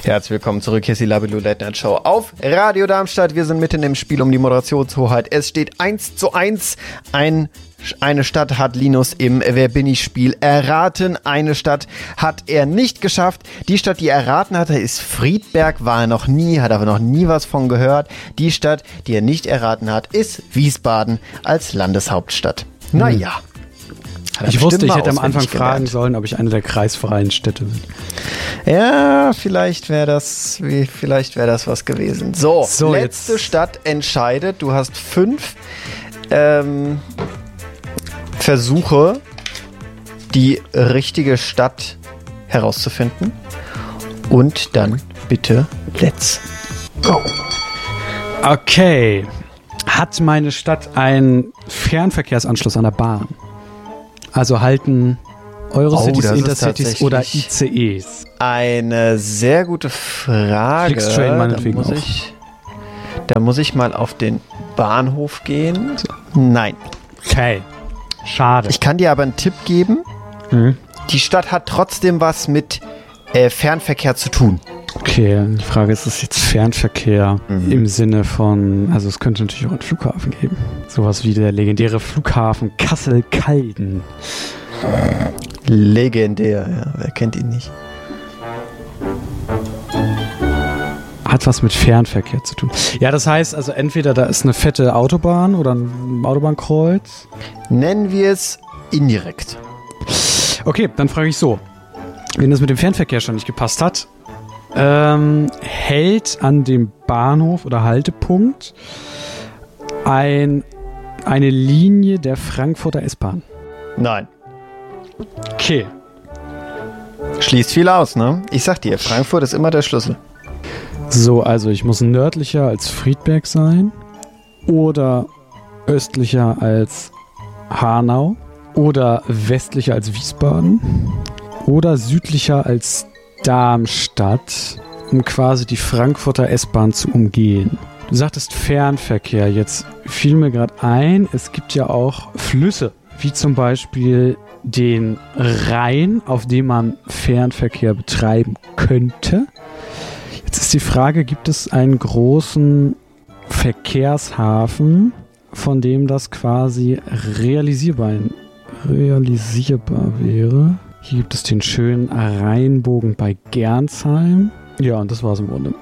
Herzlich willkommen zurück, hier ist die Labello Late Night Show auf Radio Darmstadt. Wir sind mitten im Spiel um die Moderationshoheit. Es steht 1:1. Eine Stadt hat Linus im Wer bin ich Spiel erraten. Eine Stadt hat er nicht geschafft. Die Stadt, die er erraten hatte, ist Friedberg. War er noch nie, hat aber noch nie was von gehört. Die Stadt, die er nicht erraten hat, ist Wiesbaden als Landeshauptstadt. Naja. Ich wusste, ich hätte am Anfang fragen sollen, ob ich eine der kreisfreien Städte bin. Ja, vielleicht wäre das was gewesen. So letzte jetzt. Stadt entscheidet. Du hast 5 Versuche, die richtige Stadt herauszufinden. Und dann bitte let's go. Okay. Hat meine Stadt einen Fernverkehrsanschluss an der Bahn? Also halten Eurocities, Intercities oder ICEs? Eine sehr gute Frage. Flixtrain meinetwegen da muss ich mal auf den Bahnhof gehen. Nein. Okay. Schade. Ich kann dir aber einen Tipp geben. Die Stadt hat trotzdem was mit Fernverkehr zu tun. Okay, die Frage ist es jetzt Fernverkehr im Sinne von, also es könnte natürlich auch einen Flughafen geben. Sowas wie der legendäre Flughafen Kassel-Calden. Legendär, ja, wer kennt ihn nicht? Hat was mit Fernverkehr zu tun. Ja, das heißt also entweder da ist eine fette Autobahn oder ein Autobahnkreuz. Nennen wir es indirekt. Okay, dann frage ich so. Wenn das mit dem Fernverkehr schon nicht gepasst hat, hält an dem Bahnhof oder Haltepunkt eine Linie der Frankfurter S-Bahn? Nein. Okay. Schließt viel aus, ne? Ich sag dir, Frankfurt ist immer der Schlüssel. So, also ich muss nördlicher als Friedberg sein oder östlicher als Hanau oder westlicher als Wiesbaden oder südlicher als Darmstadt, um quasi die Frankfurter S-Bahn zu umgehen. Du sagtest Fernverkehr, jetzt fiel mir gerade ein, es gibt ja auch Flüsse, wie zum Beispiel den Rhein, auf dem man Fernverkehr betreiben könnte. Jetzt ist die Frage, gibt es einen großen Verkehrshafen, von dem das quasi realisierbar wäre? Hier gibt es den schönen Rheinbogen bei Gernsheim. Ja, und das war's im Grunde.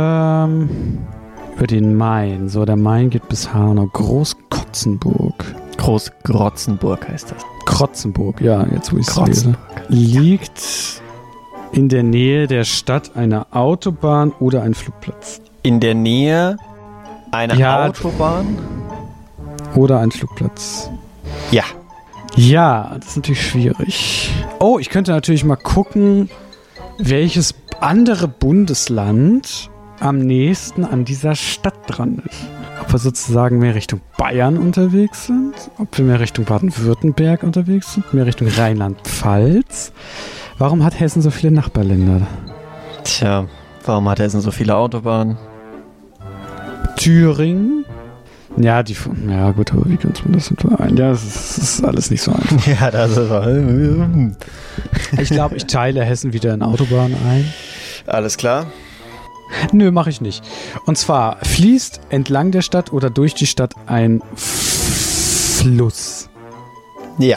Über den Main. So, der Main geht bis Hanau. Großkrotzenburg. Großkrotzenburg heißt das. Krotzenburg, ja, jetzt wo ich es lese. Liegt in der Nähe der Stadt eine Autobahn oder ein Flugplatz? In der Nähe einer Autobahn? Oder ein Flugplatz? Ja. Ja, das ist natürlich schwierig. Oh, ich könnte natürlich mal gucken, welches andere Bundesland am nächsten an dieser Stadt dran ist. Ob wir sozusagen mehr Richtung Bayern unterwegs sind, ob wir mehr Richtung Baden-Württemberg unterwegs sind, mehr Richtung Rheinland-Pfalz. Warum hat Hessen so viele Nachbarländer? Tja, warum hat Hessen so viele Autobahnen? Thüringen? Ja, gut, aber wie könnte man das ein? Ja, das ist alles nicht so einfach. Ja, das ist Ich glaube, ich teile Hessen wieder in Autobahnen ein. Alles klar. Nö, mache ich nicht. Und zwar fließt entlang der Stadt oder durch die Stadt ein Fluss. Ja.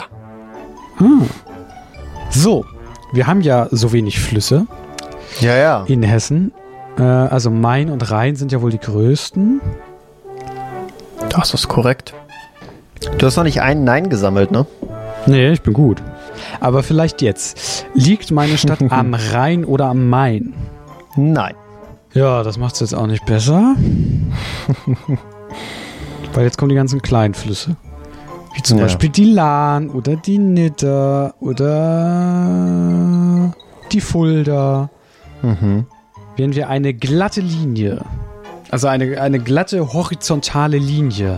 So, wir haben ja so wenig Flüsse. Ja. In Hessen. Also Main und Rhein sind ja wohl die größten. Das ist korrekt. Du hast noch nicht einen Nein gesammelt, ne? Nee, ich bin gut. Aber vielleicht jetzt. Liegt meine Stadt am Rhein oder am Main? Nein. Ja, das macht es jetzt auch nicht besser. Weil jetzt kommen die ganzen kleinen Flüsse. Wie zum Beispiel die Lahn oder die Nidda oder die Fulda. Wenn wir eine glatte Linie, also eine glatte horizontale Linie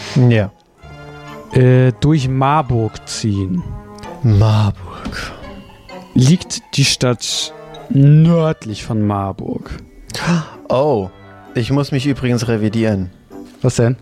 durch Marburg ziehen. Marburg. Liegt die Stadt nördlich von Marburg? Oh, ich muss mich übrigens revidieren. Was denn?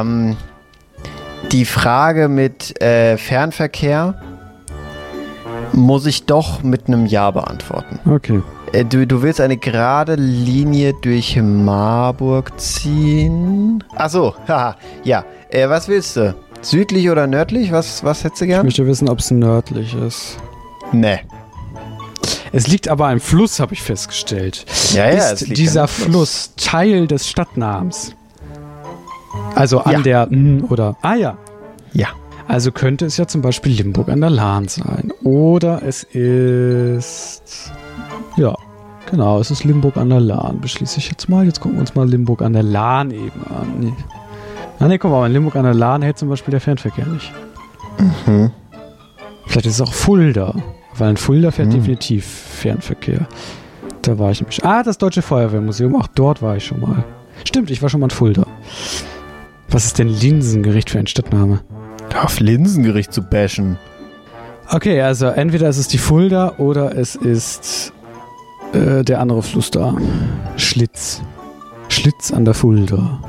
Die Frage mit Fernverkehr muss ich doch mit einem Ja beantworten. Okay. Du willst eine gerade Linie durch Marburg ziehen? Achso, haha, ja. Was willst du? Südlich oder nördlich? Was hättest du Ich gern? möchte wissen, ob es nördlich ist. Nee. Es liegt aber am Fluss, habe ich festgestellt. Ja, es Ist liegt dieser am Fluss. Fluss Teil des Stadtnamens? Also an Ja. der oder ja. Ja. Also könnte es ja zum Beispiel Limburg an der Lahn sein. Oder es ist ja, genau, es ist Limburg an der Lahn. Beschließe ich jetzt mal. Jetzt gucken wir uns mal Limburg an der Lahn eben an. Nee. Guck mal, in Limburg an der Lahn hält zum Beispiel der Fernverkehr nicht. Mhm. Vielleicht ist es auch Fulda. Weil in Fulda fährt definitiv Fernverkehr. Da war ich nämlich. Das Deutsche Feuerwehrmuseum. Auch dort war ich schon mal. Stimmt, ich war schon mal in Fulda. Was ist denn Linsengericht für ein Stadtname? Auf Linsengericht zu bashen. Okay, also entweder ist es die Fulda oder es ist der andere Fluss da. Schlitz. Schlitz an der Fulda.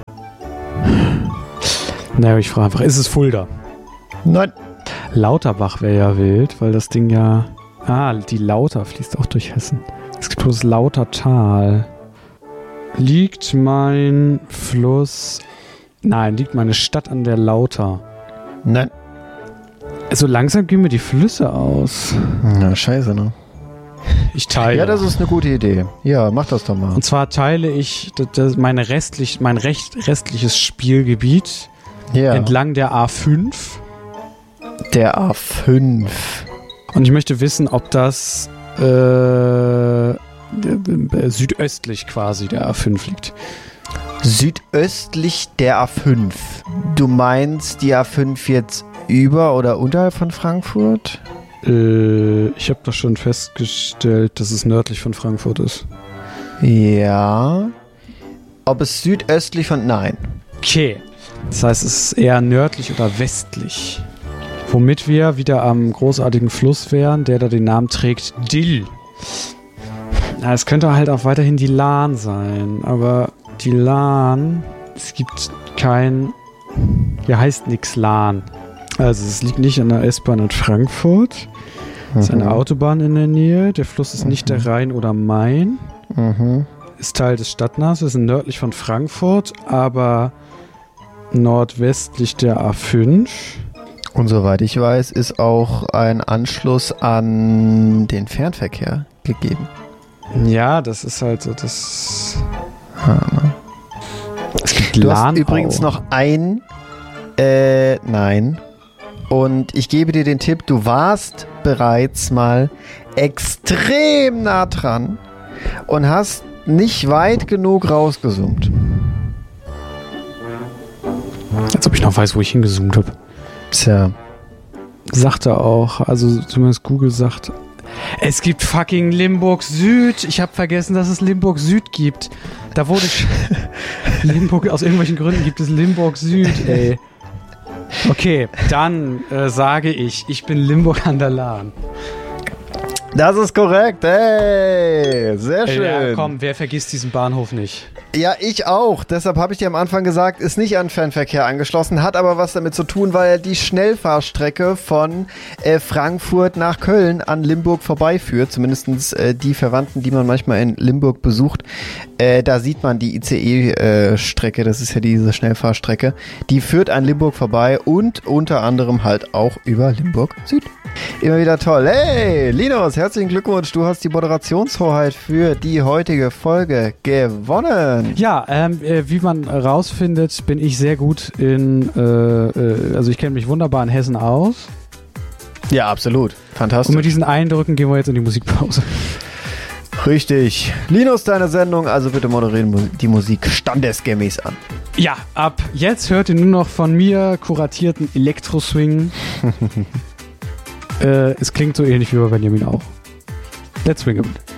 Naja, ich frage einfach, ist es Fulda? Nein. Lauterbach wäre ja wild, weil das Ding ja... die Lauter fließt auch durch Hessen. Es gibt bloß Lautertal. Liegt mein Fluss... Nein, liegt meine Stadt an der Lauter. Nein. So langsam gehen mir die Flüsse aus. Na, scheiße, ne? Ich teile. Ja, das ist eine gute Idee. Ja, mach das doch mal. Und zwar teile ich mein restliches Spielgebiet entlang der A5. Der A5. Und ich möchte wissen, ob das südöstlich quasi der A5 liegt. Südöstlich der A5. Du meinst die A5 jetzt über oder unterhalb von Frankfurt? Ich habe doch schon festgestellt, dass es nördlich von Frankfurt ist. Ja. Ob es südöstlich von... Nein. Okay. Das heißt, es ist eher nördlich oder westlich. Womit wir wieder am großartigen Fluss wären, der da den Namen trägt, Dill. Es könnte halt auch weiterhin die Lahn sein, aber die Lahn, es gibt kein... Hier heißt nix Lahn. Also es liegt nicht an der S-Bahn in Frankfurt. Es ist eine Autobahn in der Nähe. Der Fluss ist nicht der Rhein oder Main. Ist Teil des Stadtnamens. Wir sind nördlich von Frankfurt, aber nordwestlich der A5. Und soweit ich weiß, ist auch ein Anschluss an den Fernverkehr gegeben. Ja, das ist halt so das... Es gibt Du Lahnau. hast übrigens noch ein... nein. Und ich gebe dir den Tipp, du warst bereits mal extrem nah dran und hast nicht weit genug rausgezoomt. Als ob ich noch weiß, wo ich hingezoomt habe. Tja. Sagt er auch. Also zumindest Google sagt... Es gibt fucking Limburg Süd. Ich habe vergessen, dass es Limburg Süd gibt. Da wurde ich... Limburg, aus irgendwelchen Gründen gibt es Limburg Süd, ey. Okay, dann sage ich bin Limburg an der Lahn. Das ist korrekt, hey, sehr schön. Ja, komm, wer vergisst diesen Bahnhof nicht? Ja, ich auch. Deshalb habe ich dir am Anfang gesagt, ist nicht an Fernverkehr angeschlossen, hat aber was damit zu tun, weil die Schnellfahrstrecke von Frankfurt nach Köln an Limburg vorbeiführt. Zumindest die Verwandten, die man manchmal in Limburg besucht. Da sieht man die ICE-Strecke, das ist ja diese Schnellfahrstrecke. Die führt an Limburg vorbei und unter anderem halt auch über Limburg Süd. Immer wieder toll. Hey, Linus, herzlichen Glückwunsch. Du hast die Moderationshoheit für die heutige Folge gewonnen. Ja, wie man rausfindet, bin ich sehr gut also ich kenne mich wunderbar in Hessen aus. Ja, absolut. Fantastisch. Und mit diesen Eindrücken gehen wir jetzt in die Musikpause. Richtig. Linus, deine Sendung, also bitte moderieren die Musik standesgemäß an. Ja, ab jetzt hört ihr nur noch von mir kuratierten Elektro-Swing. Es klingt so ähnlich wie bei Benjamin auch. Let's swing it.